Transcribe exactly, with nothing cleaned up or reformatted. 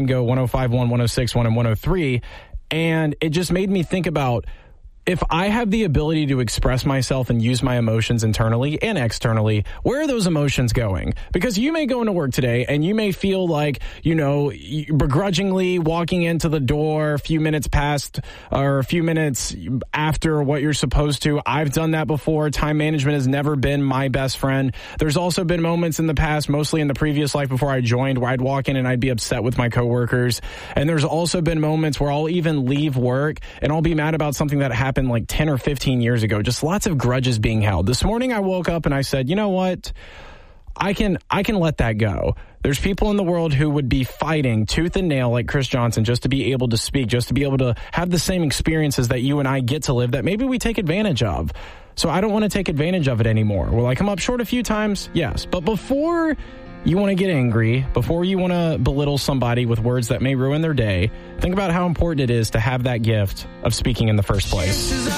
and go one oh five point one, one oh six point one, and one oh three. And it just made me think about, if I have the ability to express myself and use my emotions internally and externally, where are those emotions going? Because you may go into work today and you may feel like, you know, begrudgingly walking into the door a few minutes past or a few minutes after what you're supposed to. I've done that before. Time management has never been my best friend. There's also been moments in the past, mostly in the previous life before I joined, where I'd walk in and I'd be upset with my coworkers. And there's also been moments where I'll even leave work and I'll be mad about something that happened like ten or fifteen years ago. Just lots of grudges being held. This morning I woke up and I said, you know what? I can I can let that go. There's people in the world who would be fighting tooth and nail like Chris Johnson just to be able to speak, just to be able to have the same experiences that you and I get to live that maybe we take advantage of. So I don't want to take advantage of it anymore. Will I come up short a few times? Yes. But before you want to get angry, before you want to belittle somebody with words that may ruin their day, think about how important it is to have that gift of speaking in the first place.